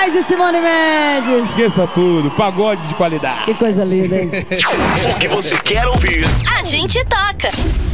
Moraes e Simone Mendes. Esqueça tudo, pagode de qualidade. Que coisa linda, hein? O que você quer ouvir, A gente toca.